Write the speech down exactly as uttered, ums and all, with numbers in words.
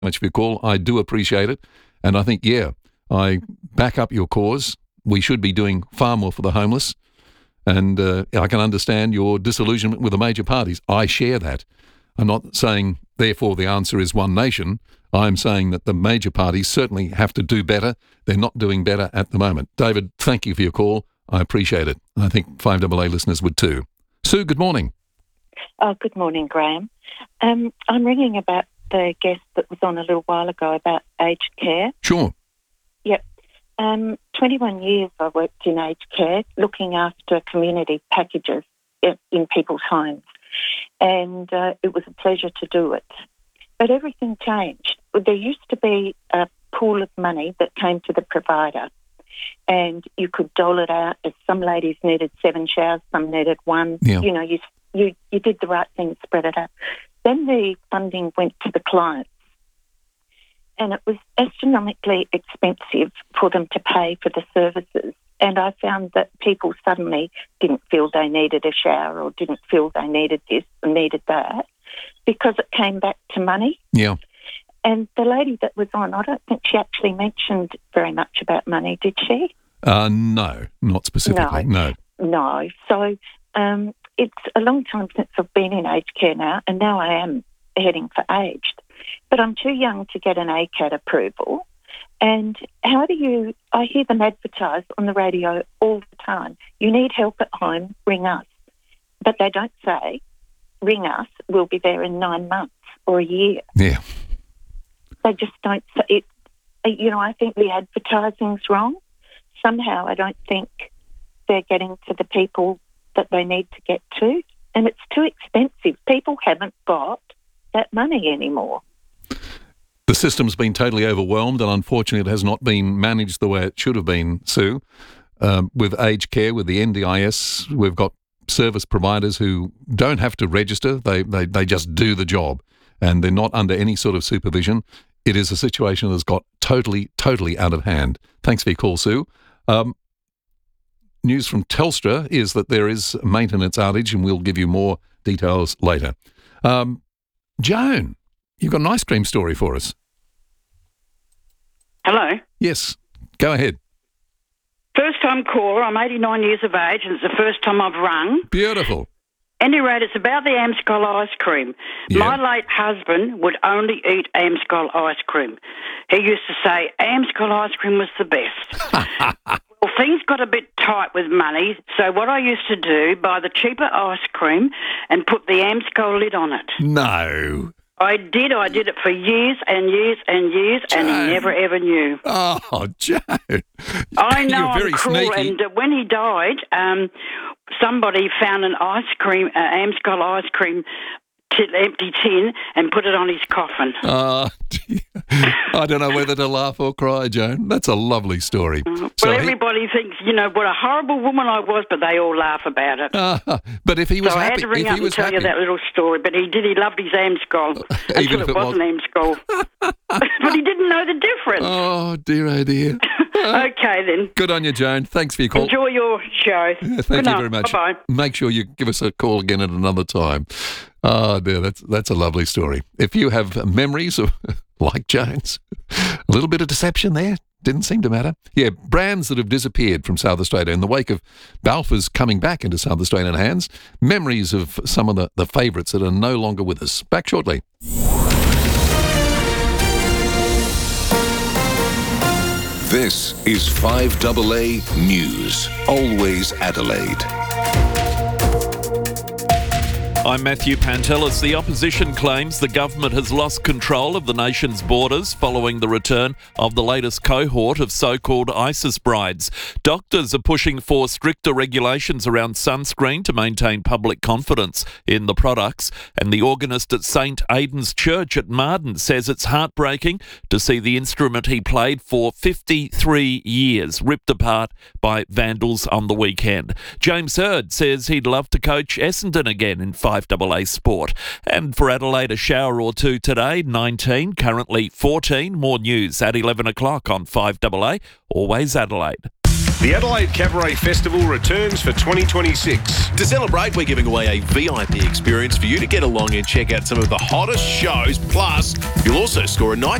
much for your call. I do appreciate it. And I think, yeah, I back up your cause. We should be doing far more for the homeless. And uh, I can understand your disillusionment with the major parties. I share that. I'm not saying, therefore, the answer is one nation. I'm saying that the major parties certainly have to do better. They're not doing better at the moment. David, thank you for your call. I appreciate it. I think five A A listeners would too. Sue, good morning. Oh, good morning, Graham. Um, I'm ringing about the guest that was on a little while ago about aged care. Sure. Yep. Um, twenty-one years I worked in aged care, looking after community packages in, in people's homes. And uh, it was a pleasure to do it. But everything changed. There used to be a pool of money that came to the provider, and you could dole it out as some ladies needed seven showers, some needed one. Yeah. You know, you, you, you did the right thing, spread it out. Then the funding went to the clients, and it was astronomically expensive for them to pay for the services. And I found that people suddenly didn't feel they needed a shower or didn't feel they needed this and needed that because it came back to money. Yeah. And the lady that was on, I don't think she actually mentioned very much about money, did she? Uh, no, not specifically, no. No. no. So um, it's a long time since I've been in aged care now, and now I am heading for aged. But I'm too young to get an A C A D approval. And how do you, I hear them advertise on the radio all the time, you need help at home, ring us. But they don't say, ring us, we'll be there in nine months or a year. Yeah. They just don't say it. You know, I think the advertising's wrong. Somehow I don't think they're getting to the people that they need to get to. And it's too expensive. People haven't got that money anymore. The system's been totally overwhelmed, and unfortunately it has not been managed the way it should have been, Sue. Um, with aged care, with the N D I S, we've got service providers who don't have to register. They, they, they just do the job, and they're not under any sort of supervision. It is a situation that's got totally, totally out of hand. Thanks for your call, Sue. Um, news from Telstra is that there is a maintenance outage, and we'll give you more details later. Um, Joan, you've got an ice cream story for us. Hello. Yes, go ahead. First time caller. I'm eighty-nine years of age, and it's the first time I've rung. Beautiful. Any rate, it's about the Amscol ice cream. Yeah. My late husband would only eat Amscol ice cream. He used to say Amscol ice cream was the best. Well, things got a bit tight with money, so what I used to do, buy the cheaper ice cream and put the Amscol lid on it. No. I did. I did it for years and years and years, Joan. and he never ever knew. Oh, Joan. I know You're very I'm cruel, sneaky. and uh, when he died, um, somebody found an ice cream, uh, Amscol ice cream t- empty tin, and put it on his coffin. Oh, dear. I don't know whether to laugh or cry, Joan. That's a lovely story. Uh, So well, he- everybody thinks, you know, what a horrible woman I was, but they all laugh about it. Ah, but if he was so I had happy, to ring if up he and was tell happy, you that little story, but he did. He loved his Amscol Even until if it it wasn't Amscol. But he didn't know the difference. oh dear, oh dear. Okay, then. Good on you, Joan. Thanks for your call. Enjoy your show. Yeah, thank Good you night. very much. Bye-bye. Make sure you give us a call again at another time. Oh dear, that's that's a lovely story. If you have memories of like Joan's, a little bit of deception there. Didn't seem to matter. Yeah, brands that have disappeared from South Australia in the wake of Balfour's coming back into South Australian hands. Memories of some of the, the favourites that are no longer with us. Back shortly. This is five A A News. Always Adelaide. I'm Matthew Pantelis. The opposition claims the government has lost control of the nation's borders following the return of the latest cohort of so-called ISIS brides. Doctors are pushing for stricter regulations around sunscreen to maintain public confidence in the products. And the organist at Saint Aidan's Church at Marden says it's heartbreaking to see the instrument he played for fifty-three years ripped apart by vandals on the weekend. James Hurd says he'd love to coach Essendon again in five A A sport. And for Adelaide, a shower or two today, nineteen, currently fourteen. More news at eleven o'clock on five A A, always Adelaide. The Adelaide Cabaret Festival returns for twenty twenty-six. To celebrate, we're giving away a V I P experience for you to get along and check out some of the hottest shows. Plus, you'll also score a night